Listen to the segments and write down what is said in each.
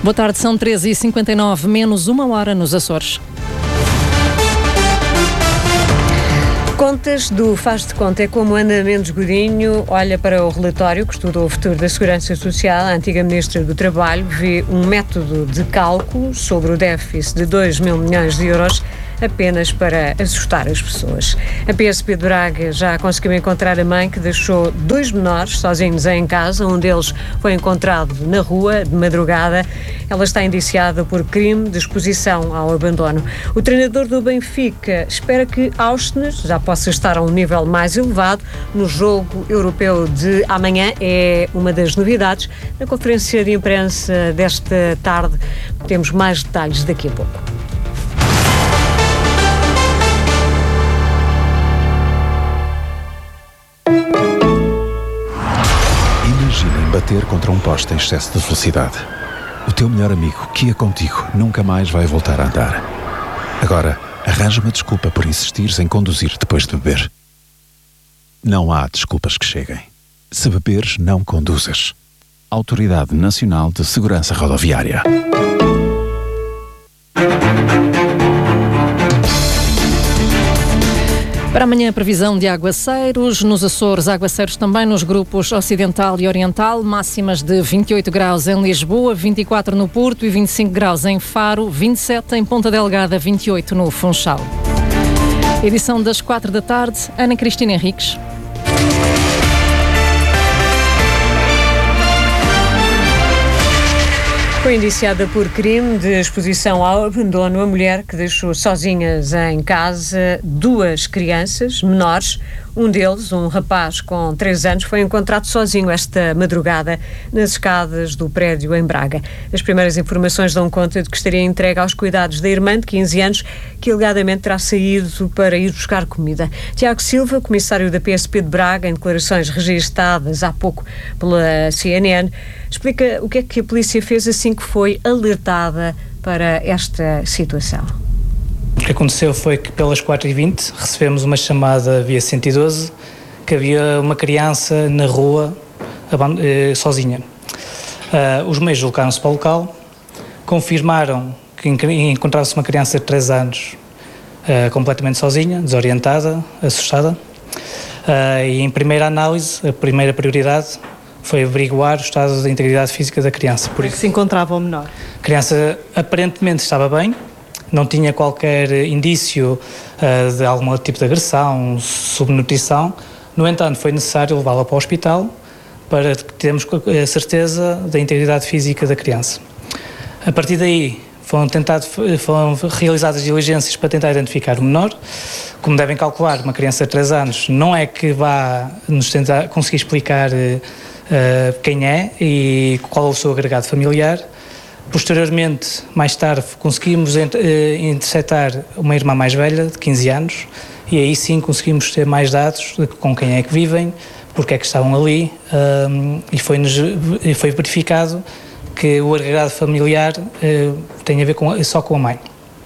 Boa tarde, são 13h59, menos uma hora nos Açores. Contas do Faz de Conta é como Ana Mendes Godinho olha para o relatório que estudou o futuro da Segurança Social. A antiga Ministra do Trabalho vê um método de cálculo sobre o déficit de 2 mil milhões de euros apenas para assustar as pessoas. A PSP de Braga já conseguiu encontrar a mãe que deixou 2 menores sozinhos em casa. Um deles foi encontrado na rua de madrugada. Ela está indiciada por crime de exposição ao abandono. O treinador do Benfica espera que Auschwitz já possa estar a um nível mais elevado no jogo europeu de amanhã. É uma das novidades. Na conferência de imprensa desta tarde temos mais detalhes daqui a pouco. Imaginem bater contra um poste em excesso de velocidade. O teu melhor amigo, que ia contigo, nunca mais vai voltar a andar. Agora, arranja uma desculpa por insistires em conduzir depois de beber. Não há desculpas que cheguem. Se beberes, não conduzas. Autoridade Nacional de Segurança Rodoviária. Para amanhã, previsão de aguaceiros. Nos Açores, aguaceiros também nos grupos Ocidental e Oriental. Máximas de 28 graus em Lisboa, 24 no Porto e 25 graus em Faro, 27 em Ponta Delgada, 28 no Funchal. Edição das 4 da tarde, Ana Cristina Henriques. Foi indiciada por crime de exposição ao abandono a mulher que deixou sozinhas em casa 2 crianças menores. Um deles, um rapaz com 3 anos, foi encontrado sozinho esta madrugada nas escadas do prédio em Braga. As primeiras informações dão conta de que estaria entregue aos cuidados da irmã de 15 anos, que alegadamente terá saído para ir buscar comida. Tiago Silva, comissário da PSP de Braga, em declarações registadas há pouco pela CNN, explica o que é que a polícia fez assim que foi alertada para esta situação. O que aconteceu foi que pelas 4h20 recebemos uma chamada via 112 que havia uma criança na rua sozinha. Os meios deslocaram-se para o local, confirmaram que encontrava-se uma criança de 3 anos completamente sozinha, desorientada, assustada, e em primeira análise, a primeira prioridade foi averiguar o estado de integridade física da criança. Por isso se encontrava o menor? A criança aparentemente estava bem, não tinha qualquer indício de algum tipo de agressão, subnutrição. No entanto, foi necessário levá-la para o hospital para termos a certeza da integridade física da criança. A partir daí, foram realizadas diligências para tentar identificar o menor. Como devem calcular, uma criança de 3 anos não é que vá nos tentar conseguir explicar quem é e qual é o seu agregado familiar. Posteriormente, mais tarde, conseguimos interceptar uma irmã mais velha, de 15 anos, e aí sim conseguimos ter mais dados de com quem é que vivem, porque é que estavam ali, e foi verificado que o agregado familiar tem a ver só com a mãe.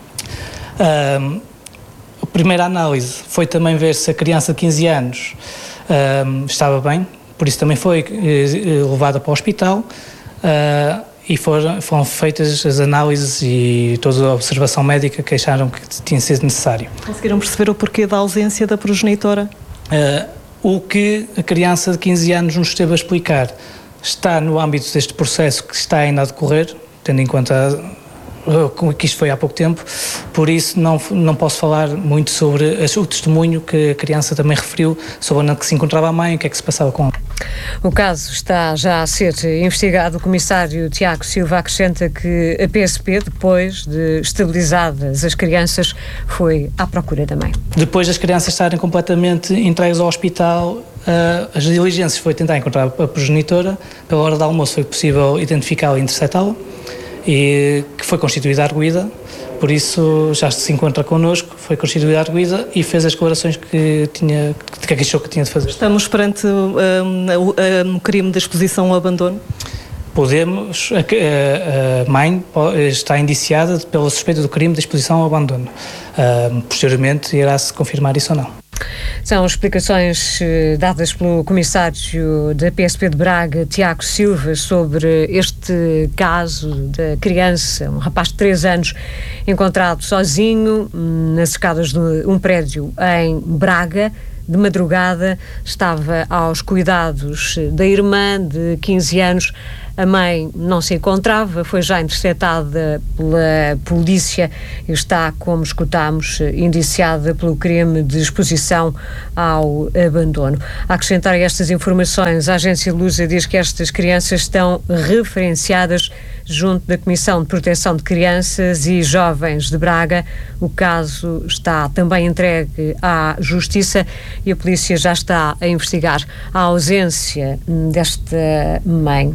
A primeira análise foi também ver se a criança de 15 anos estava bem, por isso também foi levada para o hospital, e foram feitas as análises e toda a observação médica que acharam que tinha sido necessário. Conseguiram perceber o porquê da ausência da progenitora? O que a criança de 15 anos nos esteve a explicar está no âmbito deste processo que está ainda a decorrer, tendo em conta que isto foi há pouco tempo, por isso não posso falar muito sobre o testemunho que a criança também referiu sobre onde se encontrava a mãe e o que é que se passava com ela. O caso está já a ser investigado. O comissário Tiago Silva acrescenta que a PSP, depois de estabilizadas as crianças, foi à procura da mãe. Depois das crianças estarem completamente entregues ao hospital, as diligências foi tentar encontrar a progenitora. Pela hora do almoço foi possível identificá-la e interceptá-la, e que foi constituída a arguida, por isso já se encontra connosco, foi constituída a arguida e fez as declarações que achou que tinha de fazer. Estamos perante um crime de exposição ao abandono? Podemos, a mãe está indiciada pela suspeita do crime de exposição ao abandono. Posteriormente irá-se confirmar isso ou não. São explicações dadas pelo comissário da PSP de Braga, Tiago Silva, sobre este caso da criança, um rapaz de 3 anos, encontrado sozinho nas escadas de um prédio em Braga. De madrugada, estava aos cuidados da irmã de 15 anos. A mãe não se encontrava, foi já interceptada pela polícia e está, como escutámos, indiciada pelo crime de exposição ao abandono. A acrescentar estas informações, a agência Lusa diz que estas crianças estão referenciadas junto da Comissão de Proteção de Crianças e Jovens de Braga. O caso está também entregue à Justiça e a polícia já está a investigar a ausência desta mãe.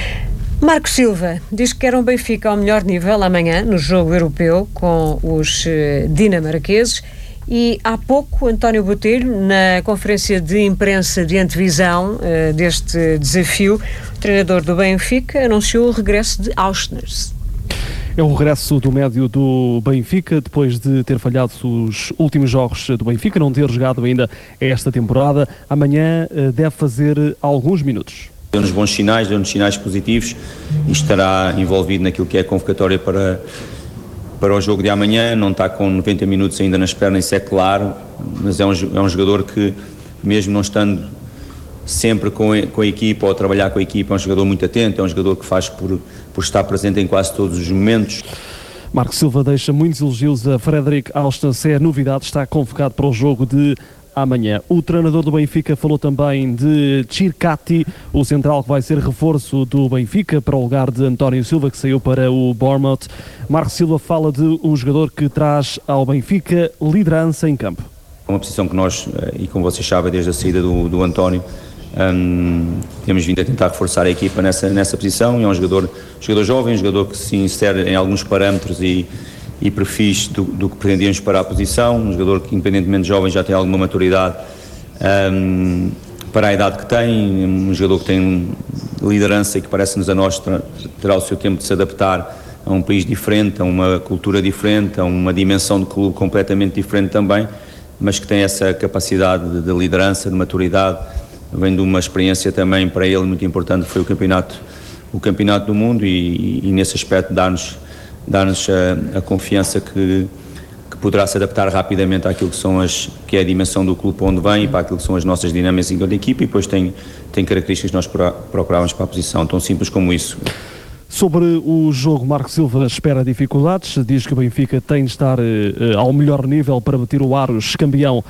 Marco Silva diz que quer um Benfica ao melhor nível amanhã no jogo europeu com os dinamarqueses. E há pouco, António Botelho, na conferência de imprensa de antevisão deste desafio, o treinador do Benfica anunciou o regresso de Auschwitz. É o regresso do médio do Benfica, depois de ter falhado os últimos jogos do Benfica, não ter jogado ainda esta temporada. Amanhã deve fazer alguns minutos. Deu-nos bons sinais, deu-nos sinais positivos e estará envolvido naquilo que é a convocatória para o jogo de amanhã. Não está com 90 minutos ainda nas pernas, isso é claro, mas é um jogador que, mesmo não estando sempre com a equipa ou a trabalhar com a equipa, é um jogador muito atento, é um jogador que faz por estar presente em quase todos os momentos. Marco Silva deixa muitos elogios a Fredrik Auschwitz, é novidade, está convocado para o jogo de amanhã. O treinador do Benfica falou também de Chircati, o central que vai ser reforço do Benfica para o lugar de António Silva, que saiu para o Bournemouth. Marco Silva fala de um jogador que traz ao Benfica liderança em campo. É uma posição que nós, e como vocês sabem, desde a saída do António, temos vindo a tentar reforçar a equipa nessa posição. É um jogador jovem, um jogador que se insere em alguns parâmetros e perfis do que pretendíamos para a posição, um jogador que, independentemente de jovem, já tem alguma maturidade para a idade que tem, um jogador que tem liderança e que parece-nos a nós terá o seu tempo de se adaptar a um país diferente, a uma cultura diferente, a uma dimensão de clube completamente diferente também, mas que tem essa capacidade de liderança, de maturidade, vem de uma experiência também para ele muito importante, que foi o campeonato do mundo e nesse aspecto dar-nos a confiança que poderá se adaptar rapidamente àquilo que é a dimensão do clube onde vem e para aquilo que são as nossas dinâmicas da equipa, e depois tem características que nós procurávamos para a posição, tão simples como isso. Sobre o jogo, Marco Silva espera dificuldades, diz que o Benfica tem de estar ao melhor nível para bater o Aros, campeão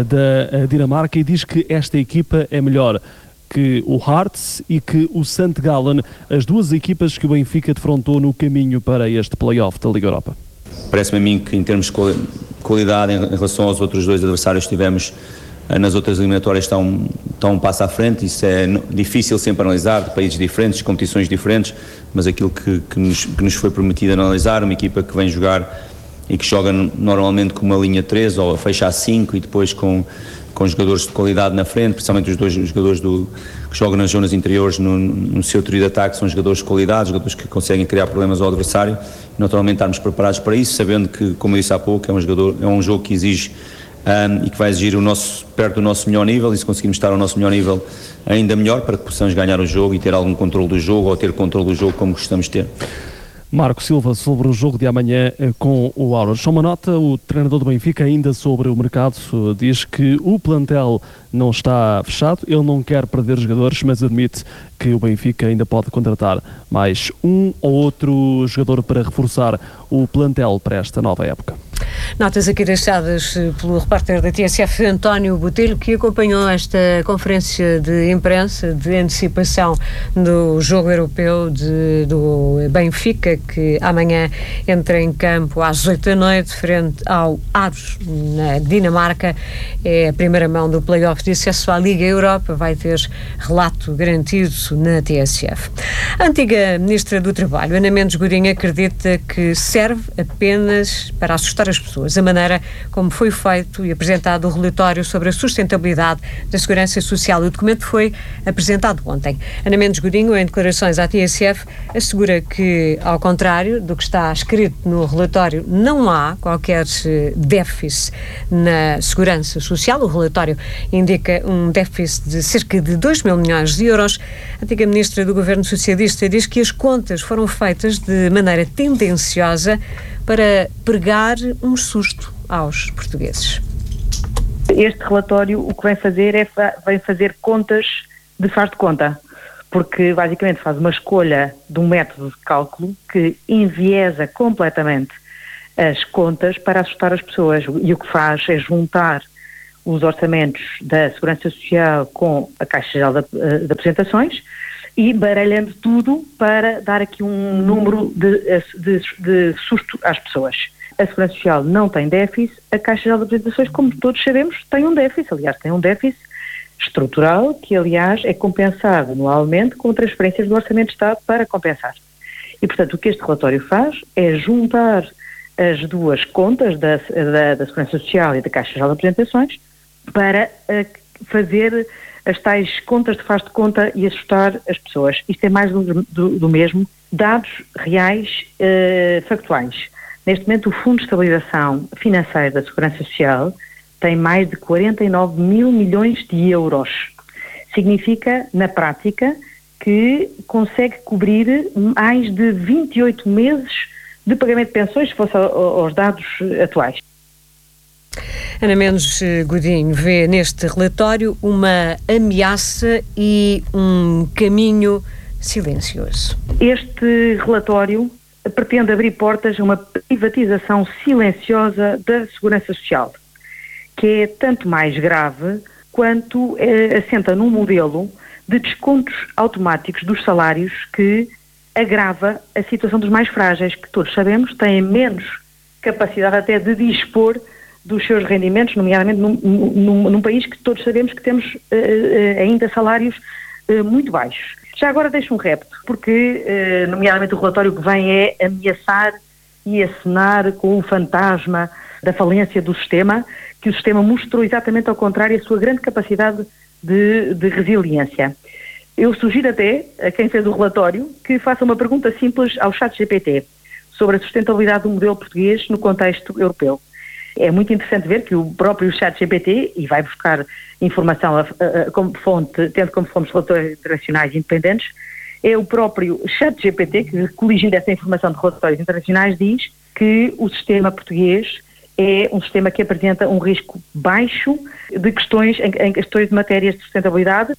da Dinamarca, e diz que esta equipa é melhor que o Hearts e que o St. Gallen, as duas equipas que o Benfica defrontou no caminho para este play-off da Liga Europa. Parece-me a mim que, em termos de qualidade em relação aos outros dois adversários que tivemos nas outras eliminatórias, está um passo à frente. Isso é difícil sempre analisar, de países diferentes, de competições diferentes, mas aquilo que nos foi permitido analisar, uma equipa que vem jogar e que joga normalmente com uma linha 3 ou fecha a 5 e depois com jogadores de qualidade na frente, principalmente os dois jogadores que jogam nas zonas interiores no seu trio de ataque, são jogadores de qualidade, jogadores que conseguem criar problemas ao adversário, e naturalmente estarmos preparados para isso, sabendo que, como eu disse há pouco, é um jogo que exige e que vai exigir perto do nosso melhor nível, e se conseguirmos estar ao nosso melhor nível, ainda melhor, para que possamos ganhar o jogo e ter algum controle do jogo, ou ter controle do jogo como gostamos de ter. Marco Silva sobre o jogo de amanhã com o Aros. Só uma nota, o treinador do Benfica, ainda sobre o mercado, diz que o plantel não está fechado, ele não quer perder jogadores, mas admite que o Benfica ainda pode contratar mais um ou outro jogador para reforçar o plantel para esta nova época. Notas aqui deixadas pelo repórter da TSF, António Botelho, que acompanhou esta conferência de imprensa de antecipação do jogo europeu do Benfica, que amanhã entra em campo às 8h, frente ao Aros, na Dinamarca. É a primeira mão do play-off de acesso à Liga Europa, vai ter relato garantido na TSF. A antiga Ministra do Trabalho, Ana Mendes Godinho, acredita que serve apenas para assustar as pessoas. A maneira como foi feito e apresentado o relatório sobre a sustentabilidade da Segurança Social. O documento foi apresentado ontem. Ana Mendes Godinho, em declarações à TSF, assegura que, ao contrário do que está escrito no relatório, não há qualquer déficit na Segurança Social. O relatório indica um déficit de cerca de 2 mil milhões de euros. A antiga ministra do Governo Socialista diz que as contas foram feitas de maneira tendenciosa para pregar um susto aos portugueses. Este relatório o que vem fazer vem fazer contas de faz de conta, porque basicamente faz uma escolha de um método de cálculo que enviesa completamente as contas para assustar as pessoas, e o que faz é juntar os orçamentos da Segurança Social com a Caixa Geral de Apresentações e baralhando tudo para dar aqui um número de susto às pessoas. A Segurança Social não tem déficit, a Caixa Geral de Apresentações, como todos sabemos, tem um déficit. Aliás, tem um déficit estrutural que, aliás, é compensado anualmente com transferências do Orçamento de Estado para compensar. E, portanto, o que este relatório faz é juntar as duas contas da Segurança Social e da Caixa Geral de Apresentações para fazer as tais contas de faz de conta e assustar as pessoas. Isto é mais do mesmo. Dados reais, factuais. Neste momento, o Fundo de Estabilização Financeira da Segurança Social tem mais de 49 mil milhões de euros. Significa, na prática, que consegue cobrir mais de 28 meses de pagamento de pensões, se fosse aos dados atuais. Ana Mendes Godinho vê neste relatório uma ameaça e um caminho silencioso. Este relatório pretende abrir portas a uma privatização silenciosa da Segurança Social, que é tanto mais grave quanto assenta num modelo de descontos automáticos dos salários que agrava a situação dos mais frágeis, que todos sabemos têm menos capacidade até de dispor dos seus rendimentos, nomeadamente num país que todos sabemos que temos ainda salários muito baixos. Já agora deixo um repto, porque nomeadamente o relatório que vem é ameaçar e acenar com o fantasma da falência do sistema, que o sistema mostrou exatamente ao contrário a sua grande capacidade de resiliência. Eu sugiro até a quem fez o relatório que faça uma pergunta simples ao ChatGPT sobre a sustentabilidde do modelo português no contexto europeu. É muito interessante ver que o próprio ChatGPT, e vai buscar informação como fonte, tendo como fontes relatórios internacionais independentes, é o próprio ChatGPT que, coligindo essa informação de relatórios internacionais, diz que o sistema português é um sistema que apresenta um risco baixo de questões de matérias de sustentabilidade.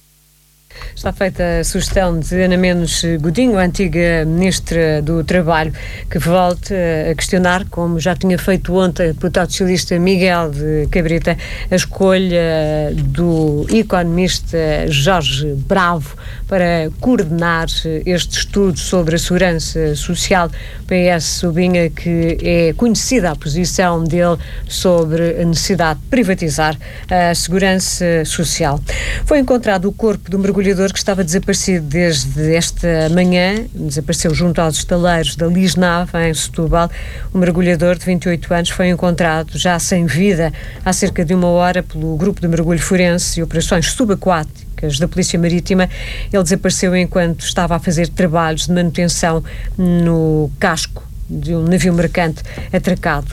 Está feita a sugestão de Ana Mendes Godinho, a antiga Ministra do Trabalho, que volta a questionar, como já tinha feito ontem o deputado socialista Miguel de Cabrita, a escolha do economista Jorge Bravo para coordenar este estudo sobre a segurança social. O PS sublinha que é conhecida a posição dele sobre a necessidade de privatizar a segurança social. Foi encontrado o corpo de um mergulhador que estava desaparecido desde esta manhã, desapareceu junto aos estaleiros da Lisnave, em Setúbal. O mergulhador de 28 anos foi encontrado já sem vida há cerca de uma hora pelo Grupo de Mergulho Forense e Operações Subaquáticas da Polícia Marítima. Ele desapareceu enquanto estava a fazer trabalhos de manutenção no casco de um navio mercante atracado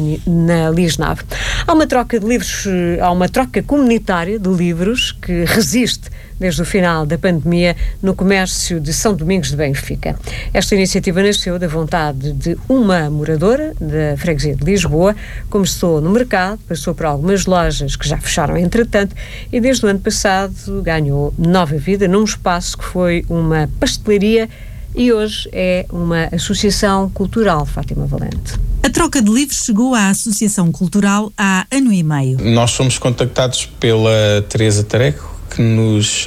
na Lisnave. Há uma troca de livros, há uma troca comunitária de livros que resiste desde o final da pandemia no comércio de São Domingos de Benfica. Esta iniciativa nasceu da vontade de uma moradora da freguesia de Lisboa, começou no mercado, passou por algumas lojas que já fecharam entretanto e desde o ano passado ganhou nova vida num espaço que foi uma pastelaria e hoje é uma associação cultural, Fátima Valente. A troca de livros chegou à Associação Cultural há ano e meio. Nós fomos contactados pela Teresa Tareco, que nos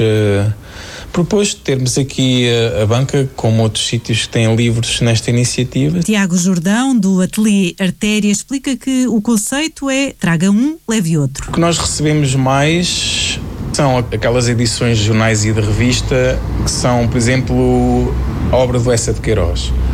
propôs termos aqui a banca, como outros sítios que têm livros nesta iniciativa. Tiago Jordão, do Ateliê Artéria, explica que o conceito é traga um, leve outro. O que nós recebemos mais são aquelas edições de jornais e de revista que são, por exemplo, a obra do Essa de Queiroz,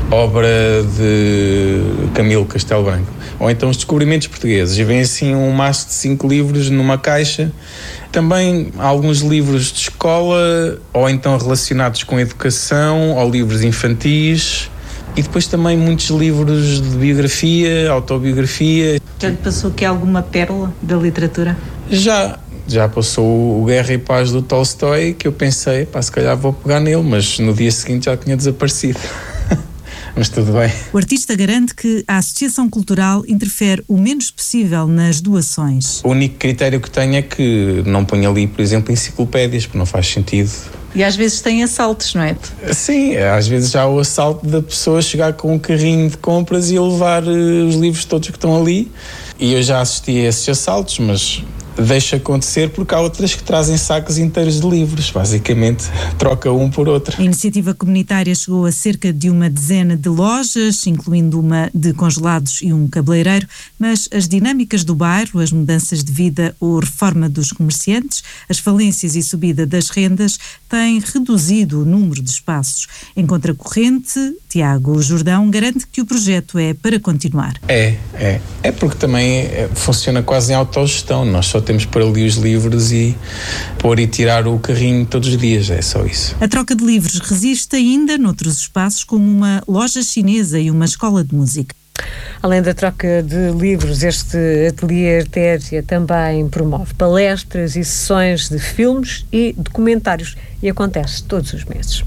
obra de Camilo Castelo Branco. Ou então os descobrimentos portugueses. E vem assim um maço de 5 livros numa caixa. Também alguns livros de escola, ou então relacionados com educação, ou livros infantis. E depois também muitos livros de biografia, autobiografia. Já lhe passou aqui alguma pérola da literatura? Já passou o Guerra e Paz do Tolstói, que eu pensei, se calhar vou pegar nele, mas no dia seguinte já tinha desaparecido. Mas tudo bem. O artista garante que a Associação Cultural interfere o menos possível nas doações. O único critério que tenho é que não ponho ali, por exemplo, enciclopédias, porque não faz sentido. E às vezes tem assaltos, não é? Sim, às vezes já há o assalto da pessoa chegar com um carrinho de compras e levar os livros todos que estão ali. E eu já assisti a esses assaltos, mas deixa acontecer porque há outras que trazem sacos inteiros de livros. Basicamente, troca um por outro. A iniciativa comunitária chegou a cerca de uma dezena de lojas, incluindo uma de congelados e um cabeleireiro, mas as dinâmicas do bairro, as mudanças de vida ou reforma dos comerciantes, as falências e subida das rendas têm reduzido o número de espaços. Em contracorrente, Tiago Jordão garante que o projeto é para continuar. É porque também funciona quase em autogestão. Nós só temos para ali os livros e pôr e tirar o carrinho todos os dias, é só isso. A troca de livros resiste ainda noutros espaços, como uma loja chinesa e uma escola de música. Além da troca de livros, este ateliê Artéria também promove palestras e sessões de filmes e documentários e acontece todos os meses.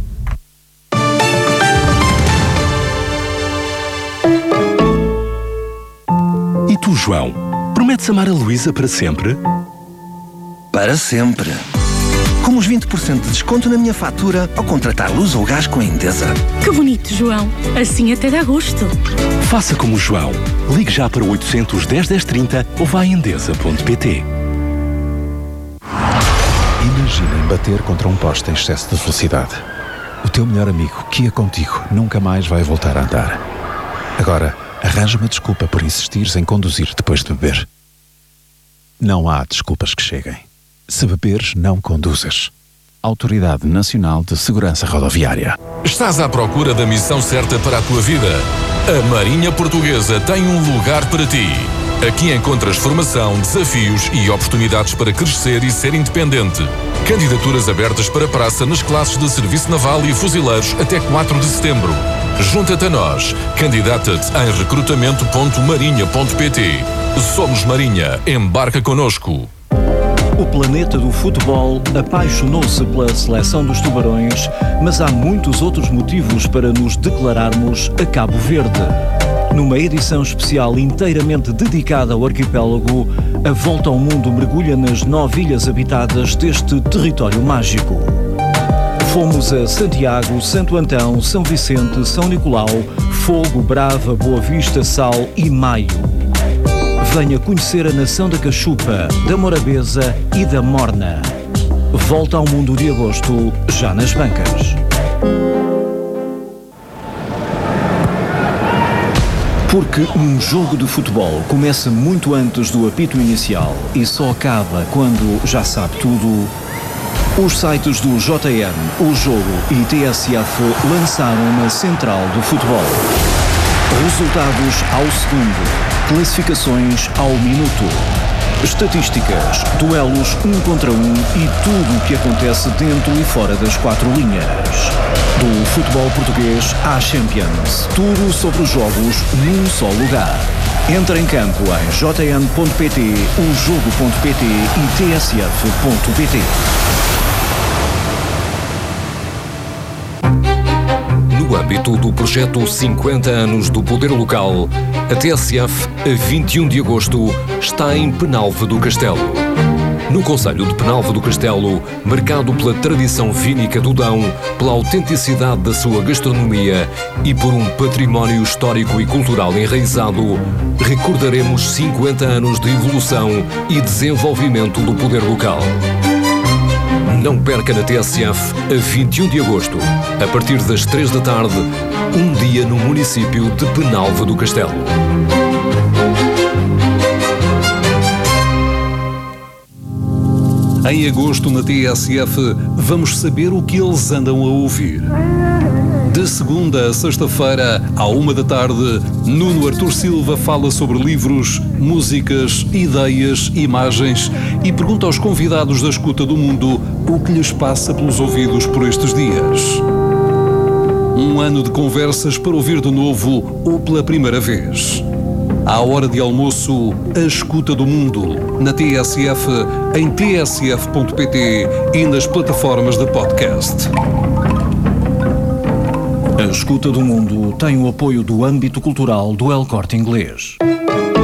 E tu, João, prometes amar a Luísa para sempre? Para sempre. Com os 20% de desconto na minha fatura ao contratar luz ou gás com a Endesa. Que bonito, João. Assim até dá gosto. Faça como o João. Ligue já para o 810 1030 ou vá a endesa.pt. Imaginem bater contra um poste em excesso de velocidade. O teu melhor amigo, que ia contigo, nunca mais vai voltar a andar. Agora, arranja uma desculpa por insistires em conduzir depois de beber. Não há desculpas que cheguem. Se beberes, não conduzas. Autoridade Nacional de Segurança Rodoviária. Estás à procura da missão certa para a tua vida? A Marinha Portuguesa tem um lugar para ti. Aqui encontras formação, desafios e oportunidades para crescer e ser independente. Candidaturas abertas para praça nas classes de Serviço Naval e Fuzileiros até 4 de setembro. Junta-te a nós. Candidata-te em recrutamento.marinha.pt. Somos Marinha. Embarca connosco. O planeta do futebol apaixonou-se pela seleção dos Tubarões, mas há muitos outros motivos para nos declararmos a Cabo Verde. Numa edição especial inteiramente dedicada ao arquipélago, a Volta ao Mundo mergulha nas 9 ilhas habitadas deste território mágico. Fomos a Santiago, Santo Antão, São Vicente, São Nicolau, Fogo, Brava, Boa Vista, Sal e Maio. Venha conhecer a nação da Cachupa, da Morabeza e da Morna. Volta ao Mundo de agosto, já nas bancas. Porque um jogo de futebol começa muito antes do apito inicial e só acaba quando já sabe tudo, os sites do JN, O Jogo e TSF lançaram uma central do futebol. Resultados ao segundo. Classificações ao minuto, estatísticas, duelos 1 contra 1 e tudo o que acontece dentro e fora das 4 linhas. Do futebol português à Champions, tudo sobre os jogos num só lugar. Entre em campo em jn.pt, ojogo.pt e tsf.pt. No âmbito do projeto 50 anos do Poder Local, a TSF, a 21 de agosto, está em Penalva do Castelo. No concelho de Penalva do Castelo, marcado pela tradição vínica do Dão, pela autenticidade da sua gastronomia e por um património histórico e cultural enraizado, recordaremos 50 anos de evolução e desenvolvimento do poder local. Não perca na TSF, a 21 de agosto, a partir das 3 da tarde, um dia no município de Penalva do Castelo. Em agosto na TSF, vamos saber o que eles andam a ouvir. De segunda a sexta-feira, à 13h, Nuno Artur Silva fala sobre livros, músicas, ideias, imagens e pergunta aos convidados da Escuta do Mundo o que lhes passa pelos ouvidos por estes dias. Um ano de conversas para ouvir de novo ou pela primeira vez. À hora de almoço, a Escuta do Mundo, na TSF, em tsf.pt e nas plataformas de podcast. A Escuta do Mundo tem o apoio do âmbito cultural do El Corte Inglês.